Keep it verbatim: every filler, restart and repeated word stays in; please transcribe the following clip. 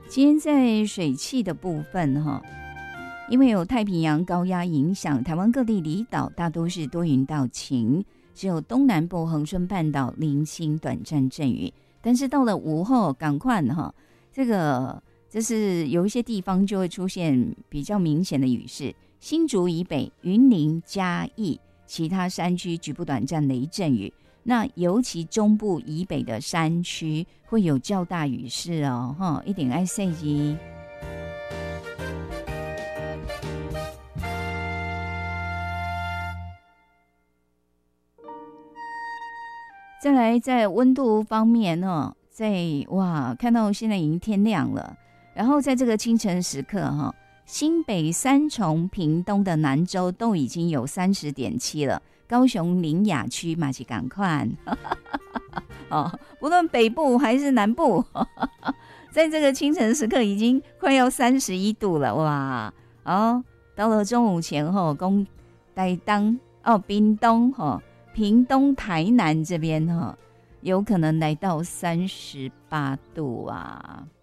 今天在水汽的部分哈，因为有太平洋高压影响，台湾各地离岛大多是多云到晴，只有东南部恒春半岛零星短暂阵雨。但是到了午后，赶快哈，这个就是有一些地方就会出现比较明显的雨势，新竹以北、云林、嘉义其他山区局部短暂雷阵雨。那尤其中部以北的山区会有较大雨势哦，哈，一定要小心。再来，在温度方面哦，在哇，看到现在已经天亮了，然后在这个清晨时刻哈，新北、三重、屏东的南州都已经有三十点七了。高雄苓雅区嘛是赶快哦，不论北部还是南部，在这个清晨时刻已经快要三十一度了哇！哦，到了中午前后，公台东哦，屏东哈、屏东、台南这边哈，有可能来到三十八度啊。